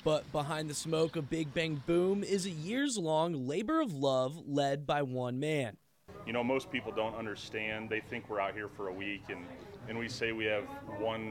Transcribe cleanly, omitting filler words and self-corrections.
But behind the smoke of Big Bang Boom is a years-long labor of love led by one man. You know, most people don't understand. They think we're out here for a week, and we say we have one